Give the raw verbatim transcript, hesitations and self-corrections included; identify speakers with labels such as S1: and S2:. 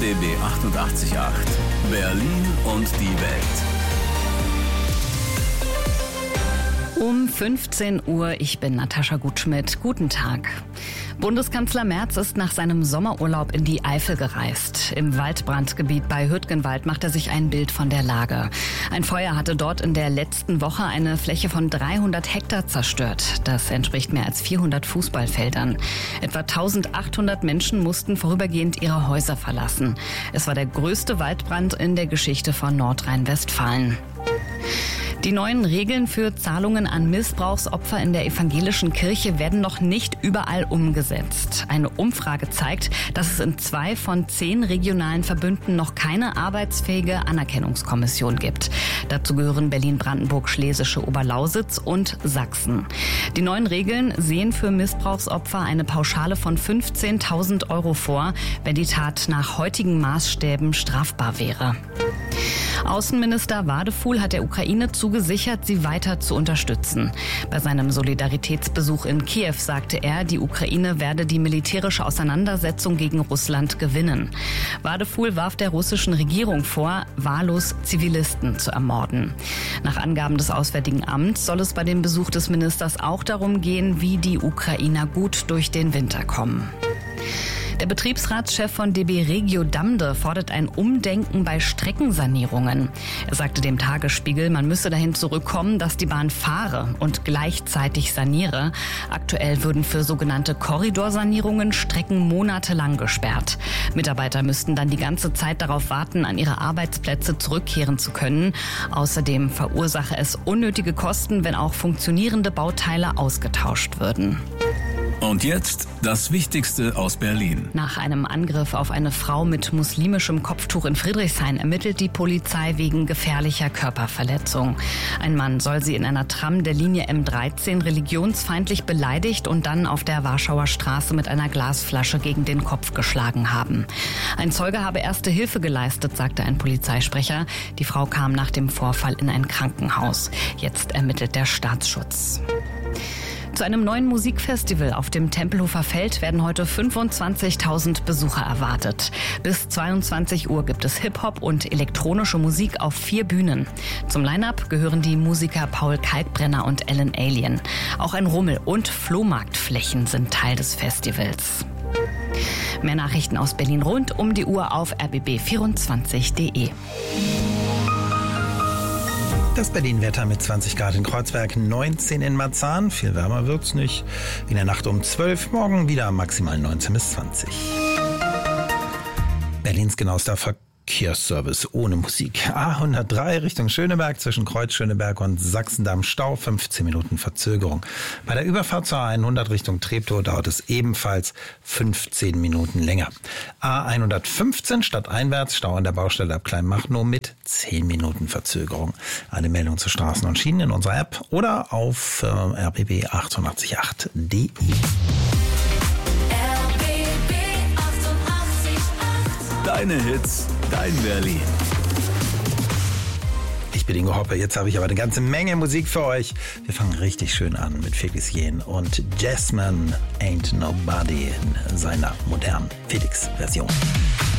S1: D B achtundachtzig Komma acht. Berlin und die Welt.
S2: Um fünfzehn Uhr, ich bin Natascha Gutschmidt. Guten Tag. Bundeskanzler Merz ist nach seinem Sommerurlaub in die Eifel gereist. Im Waldbrandgebiet bei Hüttgenwald macht er sich ein Bild von der Lage. Ein Feuer hatte dort in der letzten Woche eine Fläche von dreihundert Hektar zerstört. Das entspricht mehr als vierhundert Fußballfeldern. Etwa eintausendachthundert Menschen mussten vorübergehend ihre Häuser verlassen. Es war der größte Waldbrand in der Geschichte von Nordrhein-Westfalen. Die neuen Regeln für Zahlungen an Missbrauchsopfer in der evangelischen Kirche werden noch nicht überall umgesetzt. Eine Umfrage zeigt, dass es in zwei von zehn regionalen Verbünden noch keine arbeitsfähige Anerkennungskommission gibt. Dazu gehören Berlin-Brandenburg, Schlesische Oberlausitz und Sachsen. Die neuen Regeln sehen für Missbrauchsopfer eine Pauschale von fünfzehntausend Euro vor, wenn die Tat nach heutigen Maßstäben strafbar wäre. Außenminister Wadefuhl hat der Ukraine zugesichert, sie weiter zu unterstützen. Bei seinem Solidaritätsbesuch in Kiew sagte er, die Ukraine werde die militärische Auseinandersetzung gegen Russland gewinnen. Wadefuhl warf der russischen Regierung vor, wahllos Zivilisten zu ermorden. Nach Angaben des Auswärtigen Amts soll es bei dem Besuch des Ministers auch darum gehen, wie die Ukrainer gut durch den Winter kommen. Der Betriebsratschef von D B Regio Damde fordert ein Umdenken bei Streckensanierungen. Er sagte dem Tagesspiegel, man müsse dahin zurückkommen, dass die Bahn fahre und gleichzeitig saniere. Aktuell würden für sogenannte Korridorsanierungen Strecken monatelang gesperrt. Mitarbeiter müssten dann die ganze Zeit darauf warten, an ihre Arbeitsplätze zurückkehren zu können. Außerdem verursache es unnötige Kosten, wenn auch funktionierende Bauteile ausgetauscht würden.
S1: Und jetzt das Wichtigste aus Berlin.
S2: Nach einem Angriff auf eine Frau mit muslimischem Kopftuch in Friedrichshain ermittelt die Polizei wegen gefährlicher Körperverletzung. Ein Mann soll sie in einer Tram der Linie M dreizehn religionsfeindlich beleidigt und dann auf der Warschauer Straße mit einer Glasflasche gegen den Kopf geschlagen haben. Ein Zeuge habe erste Hilfe geleistet, sagte ein Polizeisprecher. Die Frau kam nach dem Vorfall in ein Krankenhaus. Jetzt ermittelt der Staatsschutz. Zu einem neuen Musikfestival auf dem Tempelhofer Feld werden heute fünfundzwanzigtausend Besucher erwartet. Bis zweiundzwanzig Uhr gibt es Hip-Hop und elektronische Musik auf vier Bühnen. Zum Line-Up gehören die Musiker Paul Kalkbrenner und Ellen Alien. Auch ein Rummel- und Flohmarktflächen sind Teil des Festivals. Mehr Nachrichten aus Berlin rund um die Uhr auf r b b vierundzwanzig punkt d e.
S3: Das Berlin-Wetter mit zwanzig Grad in Kreuzberg, neunzehn in Marzahn. Viel wärmer wird's nicht. In der Nacht um zwölf, morgen wieder maximal neunzehn bis zwanzig. Berlins genauester Verkehrsservice ohne Musik. A hundertdrei Richtung Schöneberg zwischen Kreuz Schöneberg und Sachsendamm Stau, fünfzehn Minuten Verzögerung. Bei der Überfahrt zur A hundert Richtung Treptow dauert es ebenfalls fünfzehn Minuten länger. A hundertfünfzehn stadteinwärts Stau an der Baustelle ab Kleinmachnow mit zehn Minuten Verzögerung. Eine Meldung zu Straßen und Schienen in unserer App oder auf äh, r b b achtundachtzig Komma acht punkt d e.
S1: Deine Hits, dein Berlin.
S3: Ich bin Ingo Hoppe, jetzt habe ich aber eine ganze Menge Musik für euch. Wir fangen richtig schön an mit Felix Jähn und Jasmine Ain't Nobody in seiner modernen Felix-Version.